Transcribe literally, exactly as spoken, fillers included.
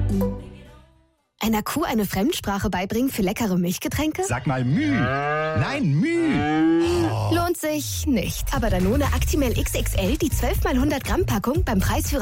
Einer Kuh eine Fremdsprache beibringen für leckere Milchgetränke? Sag mal Müh. Nein, Müh. Lohnt sich nicht. Aber Danone Actimel X X L, die zwölf mal hundert Gramm Packung beim Preis für